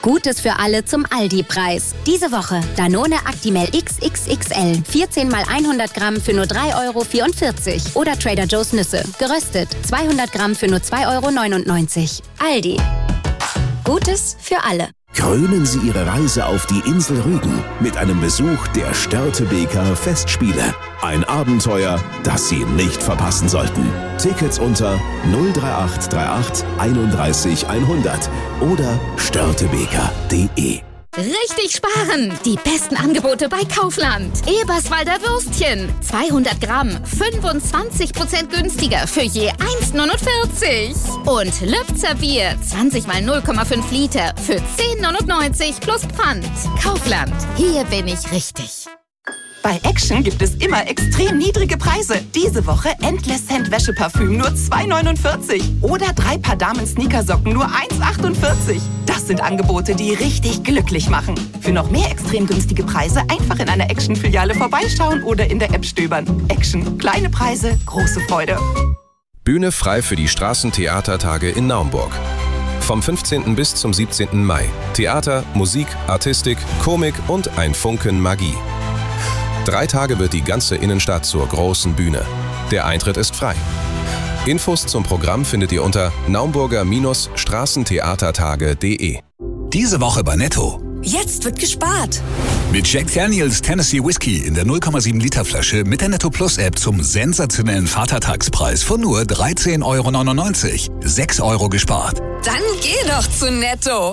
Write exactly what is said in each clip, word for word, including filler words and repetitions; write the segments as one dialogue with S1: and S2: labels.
S1: Gutes für alle zum Aldi-Preis. Diese Woche Danone Actimel X X X L. vierzehn mal hundert Gramm für nur drei Euro vierundvierzig. Oder Trader Joe's Nüsse. Geröstet. zweihundert Gramm für nur zwei Euro neunundneunzig. Aldi. Gutes für alle.
S2: Krönen Sie Ihre Reise auf die Insel Rügen mit einem Besuch der Störtebeker Festspiele. Ein Abenteuer, das Sie nicht verpassen sollten. Tickets unter null drei acht drei acht einunddreißig hundert oder störtebeker punkt de.
S3: Richtig sparen! Die besten Angebote bei Kaufland. Eberswalder Würstchen. zweihundert Gramm. fünfundzwanzig Prozent günstiger für je eins neunundvierzig. Und Lübzer Bier. zwanzig mal null Komma fünf Liter für zehn neunundneunzig plus Pfand. Kaufland. Hier bin ich richtig.
S4: Bei Action gibt es immer extrem niedrige Preise. Diese Woche Endless Scent Wäscheparfüm nur zwei neunundvierzig. Oder drei Paar Damen-Sneakersocken nur eins achtundvierzig. Das sind Angebote, die richtig glücklich machen. Für noch mehr extrem günstige Preise einfach in einer Action-Filiale vorbeischauen oder in der App stöbern. Action. Kleine Preise, große Freude.
S5: Bühne frei für die Straßentheatertage in Naumburg. Vom fünfzehnten bis zum siebzehnten Mai. Theater, Musik, Artistik, Komik und ein Funken Magie. Drei Tage wird die ganze Innenstadt zur großen Bühne. Der Eintritt ist frei. Infos zum Programm findet ihr unter naumburger Straßentheatertage punkt de.
S6: Diese Woche bei Netto.
S7: Jetzt wird gespart.
S6: Mit Jack Daniels Tennessee Whiskey in der null Komma sieben Liter Flasche mit der Netto Plus App zum sensationellen Vatertagspreis von nur dreizehn Euro neunundneunzig. sechs Euro gespart.
S7: Dann geh doch zu Netto.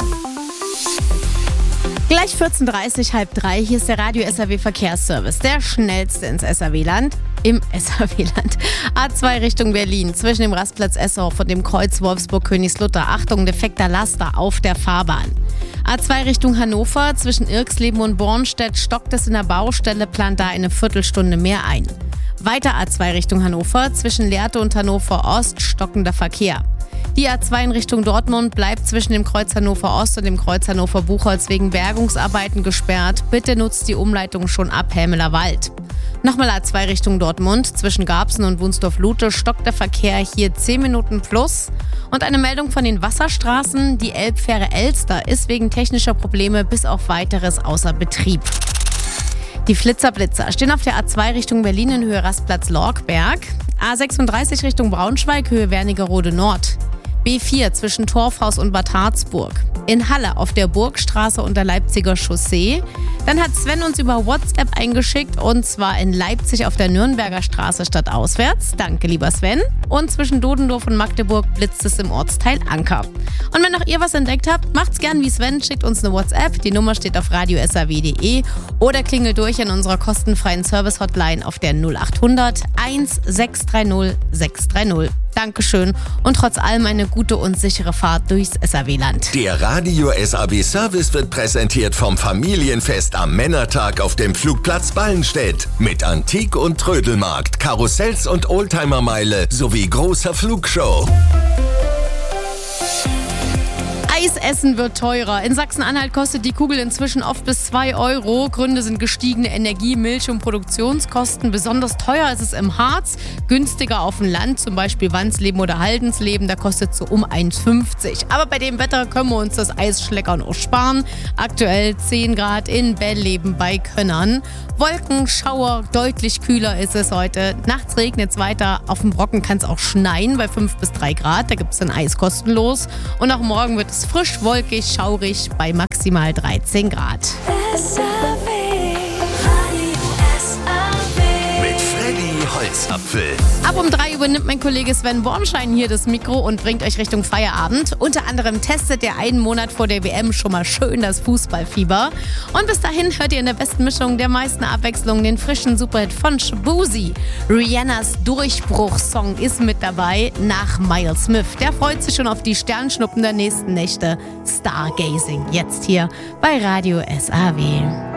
S8: Gleich vierzehn Uhr dreißig, halb drei. Hier ist der Radio S R W Verkehrsservice. Der schnellste ins S R W-Land. Im S R W-Land. A zwei Richtung Berlin. Zwischen dem Rastplatz Essohof und dem Kreuz Wolfsburg-Königslutter. Achtung, defekter Laster auf der Fahrbahn. A zwei Richtung Hannover. Zwischen Irxleben und Bornstedt stockt es in der Baustelle. Plant da eine Viertelstunde mehr ein. Weiter A zwei Richtung Hannover. Zwischen Lehrte und Hannover Ost stockender Verkehr. Die A zwei in Richtung Dortmund bleibt zwischen dem Kreuz Hannover Ost und dem Kreuz Hannover Buchholz wegen Bergungsarbeiten gesperrt. Bitte nutzt die Umleitung schon ab Hämeler Wald. Nochmal A zwei Richtung Dortmund. Zwischen Garbsen und Wunsdorf-Lute stockt der Verkehr hier zehn Minuten plus. Und eine Meldung von den Wasserstraßen. Die Elbfähre Elster ist wegen technischer Probleme bis auf Weiteres außer Betrieb. Die Flitzerblitzer stehen auf der A zwei Richtung Berlin in Höhe Rastplatz Lorkberg. A sechsunddreißig Richtung Braunschweig, Höhe Wernigerode Nord. B vier zwischen Torfhaus und Bad Harzburg. In Halle auf der Burgstraße und der Leipziger Chaussee. Dann hat Sven uns über WhatsApp eingeschickt und zwar in Leipzig auf der Nürnberger Straße stadtauswärts. Danke, lieber Sven. Und zwischen Dodendorf und Magdeburg blitzt es im Ortsteil Anker. Und wenn auch ihr was entdeckt habt, macht's gern wie Sven, schickt uns eine WhatsApp. Die Nummer steht auf radio s r w punkt de oder klingelt durch in unserer kostenfreien Service-Hotline auf der null acht hundert eins sechs drei null sechs drei null. Dankeschön und trotz allem eine gute und sichere Fahrt durchs S R W-Land.
S9: Der Radio S A B Service wird präsentiert vom Familienfest am Männertag auf dem Flugplatz Ballenstedt. Mit Antik- und Trödelmarkt, Karussells und Oldtimermeile sowie großer Flugshow.
S8: Eisessen wird teurer. In Sachsen-Anhalt kostet die Kugel inzwischen oft bis zwei Euro. Gründe sind gestiegene Energie-, Milch- und Produktionskosten. Besonders teuer ist es im Harz. Günstiger auf dem Land, zum Beispiel Wandsleben oder Haldensleben. Da kostet es so um eins fünfzig. Aber bei dem Wetter können wir uns das Eisschleckern auch sparen. Aktuell zehn Grad in Bellleben bei Könnern. Wolken, Schauer, deutlich kühler ist es heute. Nachts regnet es weiter. Auf dem Brocken kann es auch schneien bei fünf bis drei Grad. Da gibt es dann Eis kostenlos. Und auch morgen wird es frisch, wolkig, schaurig bei maximal dreizehn Grad.
S9: S R W. Mit Freddy Holzapfel.
S8: Ab um drei übernimmt mein Kollege Sven Bornschein hier das Mikro und bringt euch Richtung Feierabend. Unter anderem testet er einen Monat vor der W M schon mal schön das Fußballfieber. Und bis dahin hört ihr in der besten Mischung der meisten Abwechslung den frischen Superhit von Shaboozey. Rihannas Durchbruchssong ist mit dabei nach Miles Smith. Der freut sich schon auf die Sternschnuppen der nächsten Nächte. Stargazing jetzt hier bei Radio S A W.